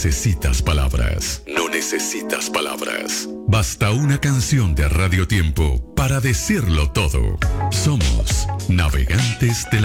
necesitas palabras. No necesitas palabras. Basta una canción de Radio Tiempo para decirlo todo. Somos navegantes de